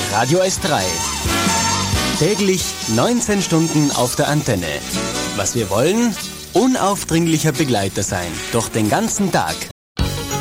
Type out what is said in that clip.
Radio S3. Täglich 19 Stunden auf der Antenne. Was wir wollen? Unaufdringlicher Begleiter sein. Durch den ganzen Tag.